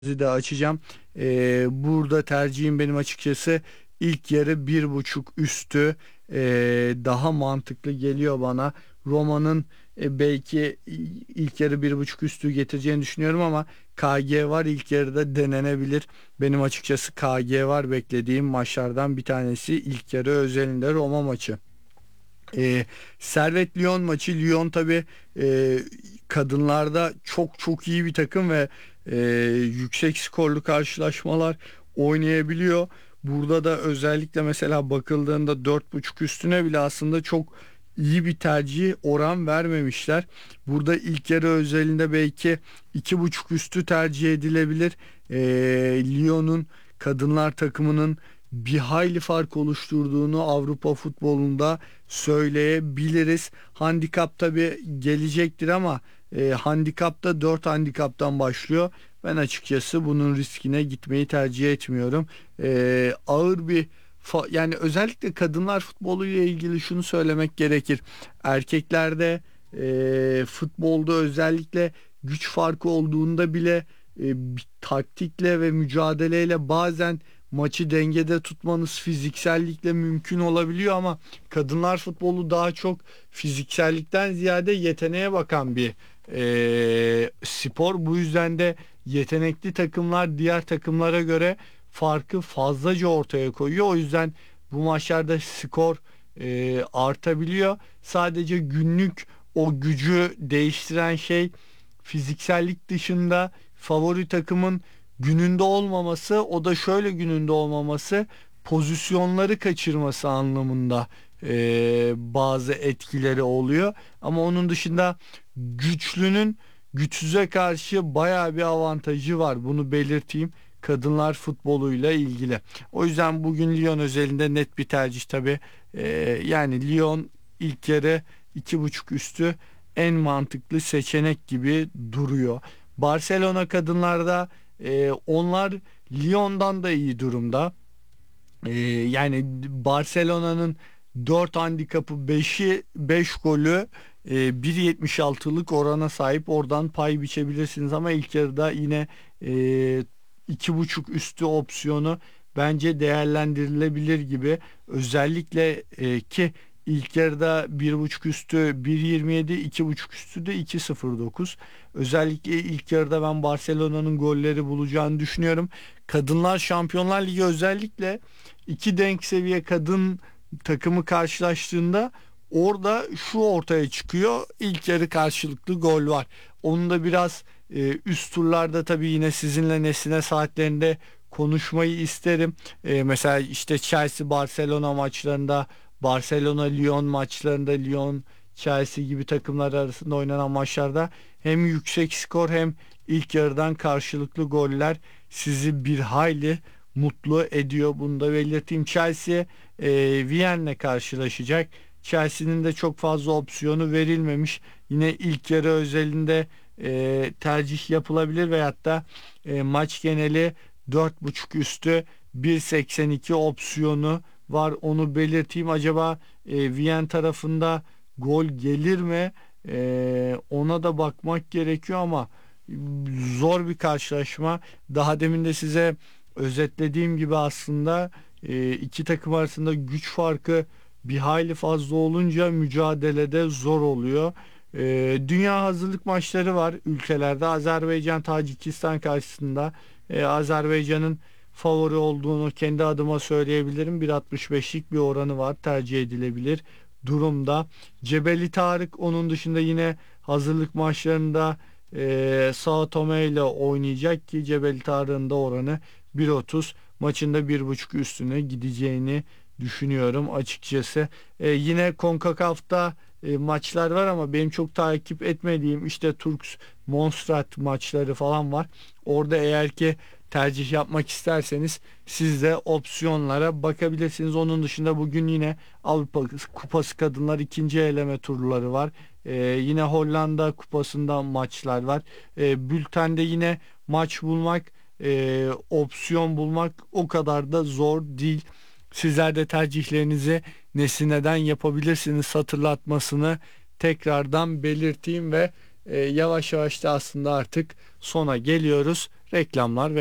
de açacağım. Burada tercihim benim açıkçası ilk yarı 1.5 üstü daha mantıklı geliyor bana. Roma'nın belki ilk yarı 1.5 üstü getireceğini düşünüyorum ama KG var, ilk yarıda denenebilir. Benim açıkçası KG var beklediğim maçlardan bir tanesi ilk yarı özelinde Roma maçı. Servet Lyon maçı. Lyon tabi kadınlarda çok çok iyi bir takım ve e, yüksek skorlu karşılaşmalar oynayabiliyor. Burada da özellikle mesela bakıldığında 4.5 üstüne bile aslında çok iyi bir tercih oran vermemişler. Burada ilk yarı özelinde belki 2.5 üstü tercih edilebilir. Lyon'un kadınlar takımının bir hayli fark oluşturduğunu Avrupa futbolunda söyleyebiliriz. Handikap tabi gelecektir ama handikapta 4 handikaptan başlıyor. Ben açıkçası bunun riskine gitmeyi tercih etmiyorum. Ağır bir yani özellikle kadınlar futbolu ile ilgili şunu söylemek gerekir. Erkeklerde futbolda özellikle güç farkı olduğunda bile bir taktikle ve mücadeleyle bazen maçı dengede tutmanız fiziksellikle mümkün olabiliyor ama kadınlar futbolu daha çok fiziksellikten ziyade yeteneğe bakan bir spor. Bu yüzden de yetenekli takımlar diğer takımlara göre farkı fazlaca ortaya koyuyor. O yüzden bu maçlarda skor artabiliyor. Sadece günlük o gücü değiştiren şey fiziksellik dışında favori takımın gününde olmaması, o da şöyle gününde olmaması, pozisyonları kaçırması anlamında bazı etkileri oluyor. Ama onun dışında güçlünün güçsüze karşı bayağı bir avantajı var. Bunu belirteyim. Kadınlar futboluyla ilgili. O yüzden bugün Lyon özelinde net bir tercih tabii. Yani Lyon ilk yarı 2.5 üstü en mantıklı seçenek gibi duruyor. Barcelona kadınlarda onlar Lyon'dan da iyi durumda. Yani Barcelona'nın 4 handikapı 5 golü 1.76'lık orana sahip, oradan pay biçebilirsiniz ama ilk yarıda yine 2.5 üstü opsiyonu bence değerlendirilebilir gibi. Özellikle ki ilk yarıda 1.5 üstü 1.27, 2.5 üstü de 2.09. Özellikle ilk yarıda ben Barcelona'nın golleri bulacağını düşünüyorum. Kadınlar Şampiyonlar Ligi özellikle iki denk seviye kadın takımı karşılaştığında orada şu ortaya çıkıyor: İlk yarı karşılıklı gol var. Onu da biraz üst turlarda tabii yine sizinle Nesine saatlerinde konuşmayı isterim. Mesela işte Chelsea Barcelona maçlarında, Barcelona Lyon maçlarında, Lyon Chelsea gibi takımlar arasında oynanan maçlarda hem yüksek skor hem ilk yarıdan karşılıklı goller sizi bir hayli mutlu ediyor. Bunu da belirteyim. Chelsea Viyen'le karşılaşacak. Chelsea'nin de çok fazla opsiyonu verilmemiş. Yine ilk yarı özelinde tercih yapılabilir veyahut da maç geneli 4.5 üstü 1.82 opsiyonu var. Onu belirteyim. Acaba Viyen tarafında gol gelir mi? Ona da bakmak gerekiyor ama zor bir karşılaşma. Daha demin de size özetlediğim gibi aslında iki takım arasında güç farkı bir hayli fazla olunca mücadelede zor oluyor. Dünya hazırlık maçları var ülkelerde. Azerbaycan Tacikistan karşısında Azerbaycan'ın favori olduğunu kendi adıma söyleyebilirim. 1.65'lik bir oranı var, tercih edilebilir durumda. Cebeli Tarık onun dışında yine hazırlık maçlarında Sao Tome ile oynayacak ki Cebeli Tarık'ın da oranı 1.30, maçında 1.5 üstüne gideceğini düşünüyorum açıkçası. Yine CONCACAF'ta maçlar var ama benim çok takip etmediğim işte Turks Monstrat maçları falan var. Orada eğer ki tercih yapmak isterseniz siz de opsiyonlara bakabilirsiniz. Onun dışında bugün yine Avrupa Kupası kadınlar ikinci eleme turları var. Yine Hollanda Kupası'nda maçlar var. Bültende yine maç bulmak, opsiyon bulmak o kadar da zor değil. Sizler de tercihlerinizi Nesine'den yapabilirsiniz hatırlatmasını tekrardan belirteyim ve yavaş yavaş da aslında artık sona geliyoruz. reklamlar